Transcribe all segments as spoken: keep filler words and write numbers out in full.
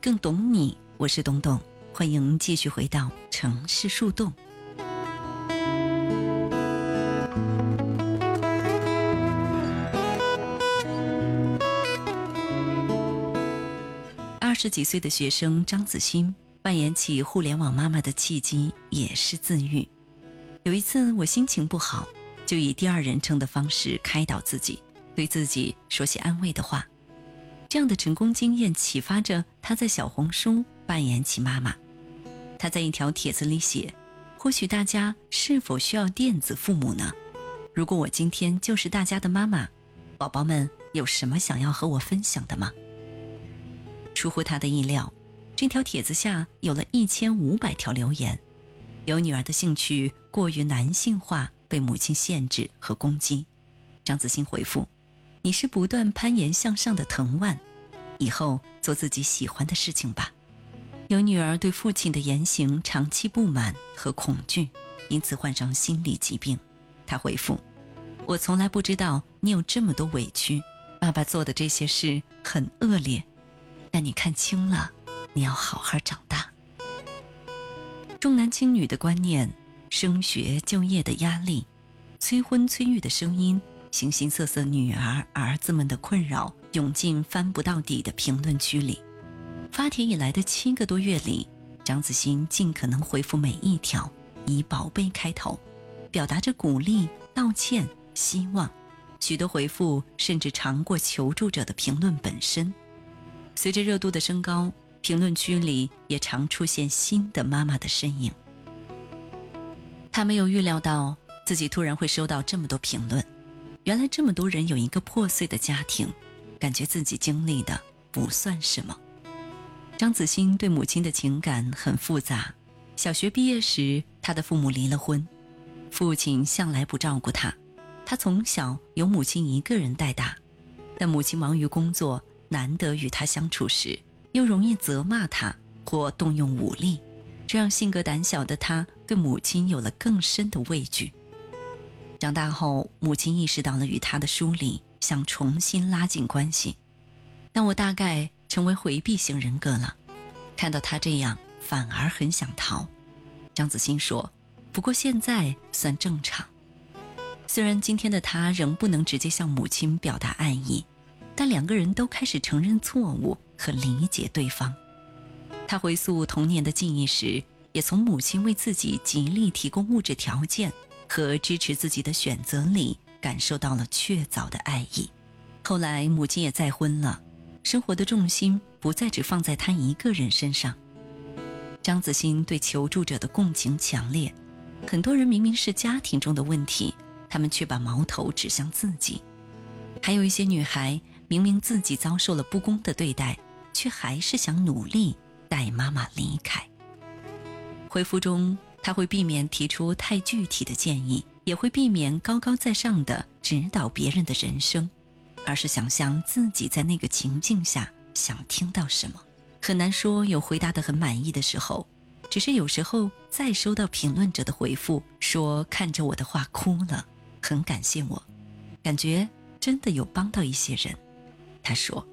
更懂你，我是东东，欢迎继续回到城市树洞。二十几岁的学生张子欣扮演起互联网妈妈的契机也是自愈。有一次我心情不好，就以第二人称的方式开导自己，对自己说些安慰的话。这样的成功经验启发着他在小红书扮演起妈妈。他在一条帖子里写，或许大家是否需要电子父母呢？如果我今天就是大家的妈妈，宝宝们有什么想要和我分享的吗？出乎他的意料，这条帖子下有了一千五百条留言。有女儿的兴趣过于男性化，被母亲限制和攻击。张子欣回复，你是不断攀岩向上的藤蔓，以后做自己喜欢的事情吧。有女儿对父亲的言行长期不满和恐惧，因此患上心理疾病。她回复，我从来不知道你有这么多委屈，爸爸做的这些事很恶劣，但你看清了，你要好好长大。重男轻女的观念，升学就业的压力，催婚催育的声音，形形色色女儿儿子们的困扰涌进翻不到底的评论区里。发帖以来的七个多月里，张子欣尽可能回复每一条，以宝贝开头，表达着鼓励、道歉、希望。许多回复甚至长过求助者的评论本身。随着热度的升高，评论区里也常出现新的妈妈的身影。他没有预料到自己突然会收到这么多评论，原来这么多人有一个破碎的家庭，感觉自己经历的不算什么。张子欣对母亲的情感很复杂。小学毕业时，他的父母离了婚，父亲向来不照顾他，他从小由母亲一个人带大，但母亲忙于工作，难得与他相处时，又容易责骂他或动用武力，这让性格胆小的他对母亲有了更深的畏惧。长大后，母亲意识到了与他的疏离，想重新拉近关系。但我大概成为回避型人格了，看到他这样，反而很想逃。张子欣说，不过现在算正常。虽然今天的他仍不能直接向母亲表达爱意，但两个人都开始承认错误和理解对方。他回溯童年的记忆时，也从母亲为自己极力提供物质条件和支持自己的选择里感受到了确凿的爱意。后来母亲也再婚了，生活的重心不再只放在他一个人身上。张子欣对求助者的共情强烈，很多人明明是家庭中的问题，他们却把矛头指向自己。还有一些女孩明明自己遭受了不公的对待，却还是想努力带妈妈离开。回复中，他会避免提出太具体的建议，也会避免高高在上的指导别人的人生，而是想象自己在那个情境下想听到什么。很难说有回答得很满意的时候，只是有时候再收到评论者的回复，说看着我的话哭了，很感谢我，感觉真的有帮到一些人。他说，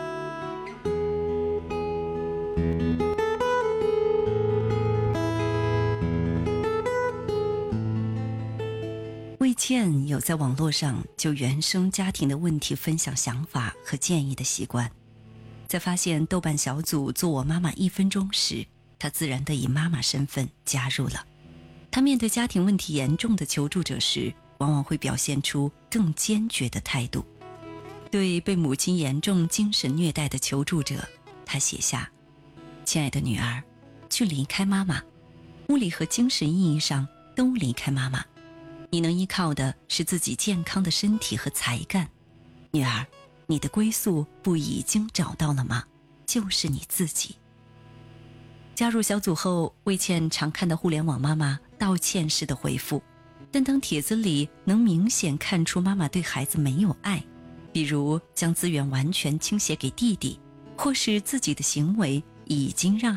魏倩有在网络上就原生家庭的问题分享想法和建议的习惯。在发现豆瓣小组做我妈妈一分钟时，她自然地以妈妈身份加入了。她面对家庭问题严重的求助者时，往往会表现出更坚决的态度。对被母亲严重精神虐待的求助者，她写下，亲爱的女儿，去离开妈妈，物理和精神意义上都离开妈妈，你能依靠的是自己健康的身体和才干。女儿，你的归宿不已经找到了吗？就是你自己。加入小组后，魏倩常看到互联网妈妈道歉式的回复，但当帖子里能明显看出妈妈对孩子没有爱，比如将资源完全倾斜给弟弟，或是自己的行为已经让